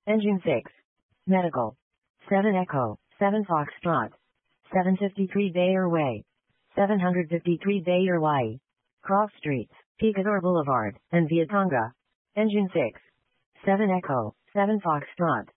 Engine 6. Medical. 7 Echo, 7 Foxtrot. 753 Bayer Way. 753 Bayer Y. Cross Streets, Picador Boulevard, and Viatonga. Engine 6. 7 Echo, 7 Foxtrot.